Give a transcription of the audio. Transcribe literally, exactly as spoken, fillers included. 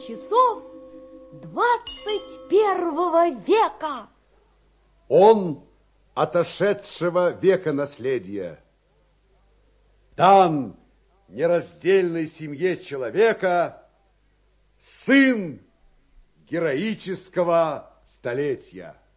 часов двадцать первого века. Он отошедшего века наследия. Дан нераздельной семье человека сын героического столетия.